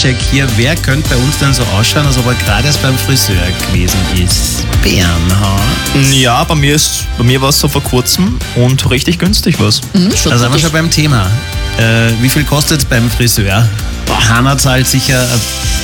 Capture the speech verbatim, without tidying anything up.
Quiz-Check hier. Wer könnte bei uns denn so ausschauen, als ob er gerade erst beim Friseur gewesen ist? Bernhard? Ja, bei mir, ist, bei mir war es so vor kurzem und richtig günstig was. Mhm, da sind wir schon beim Thema. Äh, wie viel kostet es beim Friseur? Hanna zahlt sicher